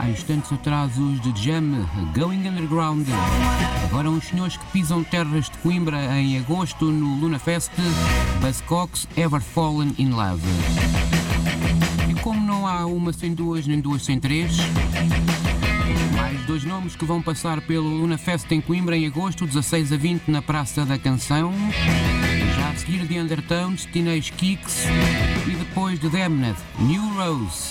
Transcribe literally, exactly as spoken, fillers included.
Há instantes atrás os de Jam, Going Underground. Agora uns senhores que pisam terras de Coimbra em agosto no Luna Fest, Buzzcocks, Ever Fallen in Love. E como não há uma sem duas, nem duas sem três, mais dois nomes que vão passar pelo Luna Fest em Coimbra em agosto, dezasseis a vinte na Praça da Canção. Já a seguir de Undertones, Teenage Kicks e depois de Damned, New Rose.